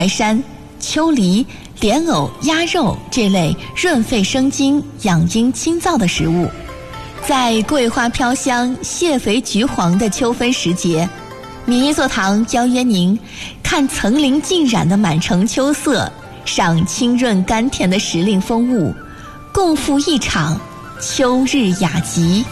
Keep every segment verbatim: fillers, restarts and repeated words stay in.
白山、秋梨、莲藕、鸭肉这类润肺生津、养阴清燥的食物。在桂花飘香、蟹肥橘黄的秋分时节，名医座堂邀约您看层林尽染的满城秋色，赏清润甘甜的时令风物，共赴一场秋日雅集。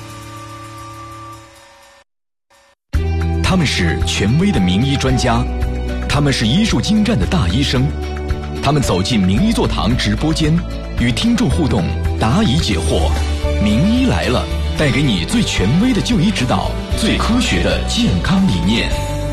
他们是权威的名医专家，他们是医术精湛的大医生，他们走进名医座堂直播间，与听众互动，答疑解惑。名医来了，带给你最权威的就医指导，最科学的健康理念。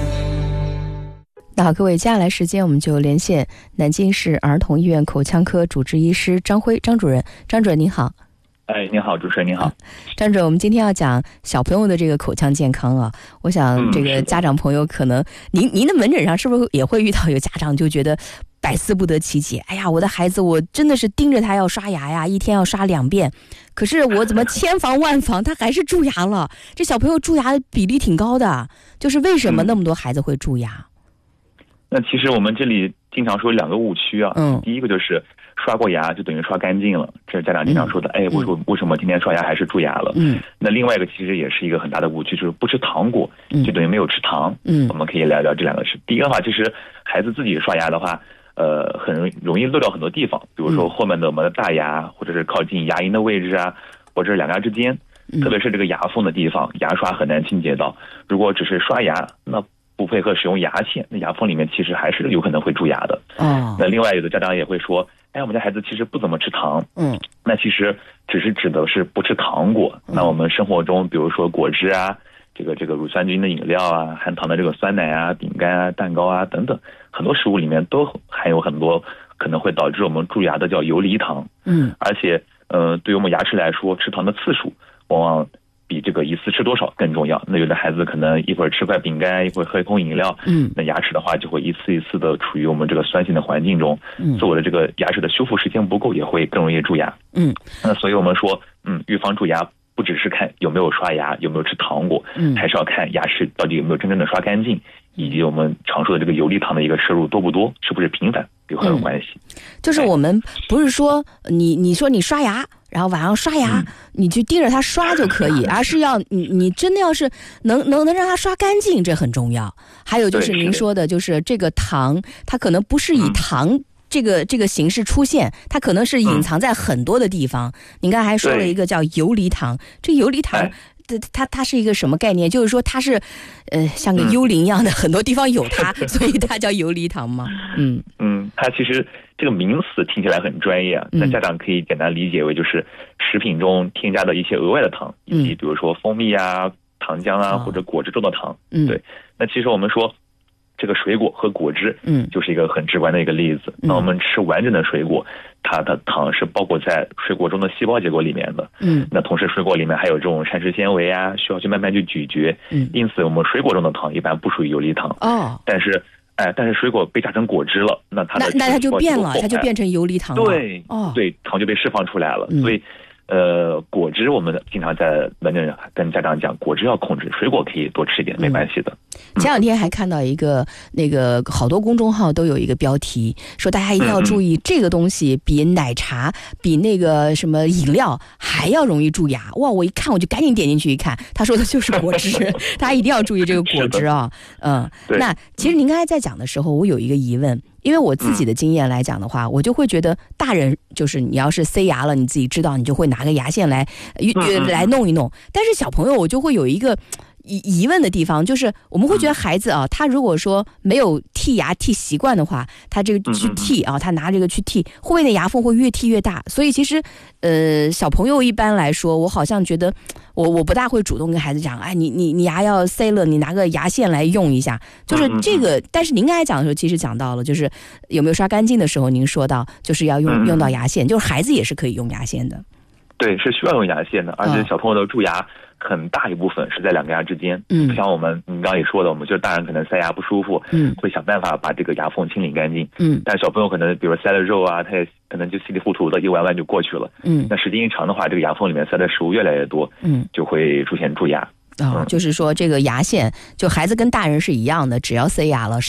那好，各位，接下来时间我们就连线南京市儿童医院口腔科主治医师张辉张主任。张主任您好。 哎，您好，主持人您好。 张主任，我们今天要讲小朋友的这个口腔健康啊，我想这个家长朋友可能，嗯、您您的门诊上是不是也会遇到有家长就觉得百思不得其解？哎呀，我的孩子，我真的是盯着他要刷牙呀，一天要刷两遍，可是我怎么千防万防，他还是蛀牙了？这小朋友蛀牙的比例挺高的，就是为什么那么多孩子会蛀牙？ 嗯、那其实我们这里经常说两个误区啊，嗯，第一个就是刷过牙就等于刷干净了，这是家长经常说的。嗯、哎，为什么为什么今天刷牙还是蛀牙了？嗯，那另外一个其实也是一个很大的误区，就是不吃糖果，嗯、就等于没有吃糖。嗯，我们可以聊聊这两个事。第一个的话，其实孩子自己刷牙的话，呃，很容易容易漏掉很多地方，比如说后面的我们的大牙，或者是靠近牙龈的位置啊，或者是两牙之间，特别是这个牙缝的地方，牙刷很难清洁到。如果只是刷牙，那不配合使用牙线，那牙缝里面其实还是有可能会蛀牙的。哦，那另外有的家长也会说，哎，我们家孩子其实不怎么吃糖。嗯，那其实只是指的是不吃糖果。嗯、那我们生活中，比如说果汁啊，这个这个乳酸菌的饮料啊，含糖的这个酸奶啊、饼干啊、蛋糕啊等等，很多食物里面都含有很多可能会导致我们蛀牙的叫游离糖。嗯，而且呃，对于我们牙齿来说，吃糖的次数往往比这个一次吃多少更重要。那有的孩子可能一会儿吃块饼干，一会儿喝一口饮料，嗯，那牙齿的话就会一次一次的处于我们这个酸性的环境中，嗯，做的这个牙齿的修复时间不够，也会更容易蛀牙。嗯，那所以我们说，嗯，预防蛀牙不只是看有没有刷牙，有没有吃糖果，嗯，还是要看牙齿到底有没有真正的刷干净，以及我们常说的这个游离糖的一个摄入多不多，是不是频繁，有很有关系。 嗯、就是我们不是说你你说你刷牙。然后晚上刷牙，嗯、你就盯着它刷就可以，而是要你你真的要是能能能让它刷干净，这很重要。还有就是您说的，就是这个糖，它可能不是以糖这个、嗯、这个形式出现，它可能是隐藏在很多的地方。嗯、您刚才还说了一个叫游离糖，这游离糖。它它是一个什么概念？就是说它是，呃，像个幽灵一样的，嗯、很多地方有它，所以它叫游离糖吗？嗯嗯，它其实这个名词听起来很专业啊，那、嗯、家长可以简单理解为就是食品中添加的一些额外的糖，以及比如说蜂蜜啊、糖浆啊、哦、或者果汁中的糖。嗯，对。那其实我们说，这个水果和果汁，嗯，就是一个很直观的一个例子。嗯、那我们吃完整的水果，它的糖是包括在水果中的细胞结构里面的。嗯，那同时水果里面还有这种膳食纤维啊，需要去慢慢去咀嚼。嗯，因此我们水果中的糖一般不属于游离糖。哦，但是，哎，但是水果被榨成果汁了，那它的那那它就变了，它就变成游离糖了。 对，哦，对，糖就被释放出来了。嗯、所以。呃，果汁我们经常在门诊跟家长讲，果汁要控制，水果可以多吃一点，没关系的。 嗯、前两天还看到一个那个好多公众号都有一个标题，说大家一定要注意，嗯、这个东西比奶茶、比那个什么饮料还要容易蛀牙。哇！我一看我就赶紧点进去一看，他说的就是果汁，大家一定要注意这个果汁啊。嗯，那其实您刚才在讲的时候，我有一个疑问。因为我自己的经验来讲的话，嗯、我就会觉得大人就是你要是塞牙了，你自己知道，你就会拿个牙线来、呃、来弄一弄。但是小朋友我就会有一个疑问的地方，就是我们会觉得孩子啊，他如果说没有剔牙剔习惯的话，他这个去剔啊，他拿这个去剔，会不会那牙缝会越剔越大？所以其实呃，小朋友一般来说，我好像觉得我我不大会主动跟孩子讲，哎，你你你牙要塞了，你拿个牙线来用一下，就是这个。但是您刚才讲的时候，其实讲到了，就是有没有刷干净的时候，您说到就是要用用到牙线，就是孩子也是可以用牙线的。 对，是需要用牙线的，而且小朋友的蛀牙很大一部分是在两个牙之间。嗯，就像我们你刚刚也说的，我们就是大人可能塞牙不舒服，嗯，会想办法把这个牙缝清理干净。嗯，但小朋友可能比如塞了肉啊，他也可能就稀里糊涂的一弯弯就过去了。嗯，那时间一长的话，这个牙缝里面塞的食物越来越多，嗯，就会出现蛀牙。 哦，就是说这个牙线，就孩子跟大人是一样的，只要塞牙了。